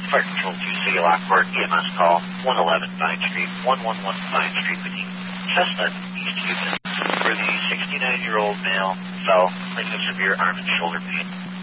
Fire Control 2 City Lockport, EMS call 111 Vine Street, 111 Vine Street between Chestnut and East Houston, where the 69-year-old male fell, claiming severe arm and shoulder pain.